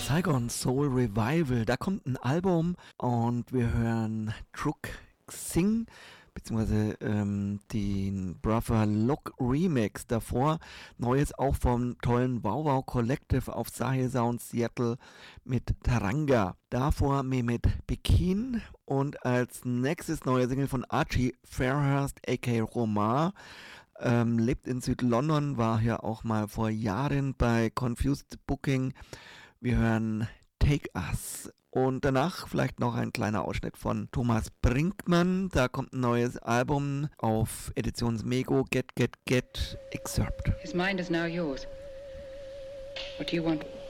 Saigon Soul Revival. Da kommt ein Album und wir hören Truk Sing beziehungsweise den Brother Look Remix. Davor Neues auch vom tollen Wow Wow Collective auf Sahel Sound Seattle mit Taranga. Davor Mehmet Bekin und als nächstes neue Single von Archie Fairhurst aka Romar. Lebt in Südlondon, war hier auch mal vor Jahren bei Confused Booking. Wir hören Take Us. Und danach vielleicht noch ein kleiner Ausschnitt von Thomas Brinkmann. Da kommt ein neues Album auf Editions Mego, Get Excerpt. His mind is now yours. What do you want?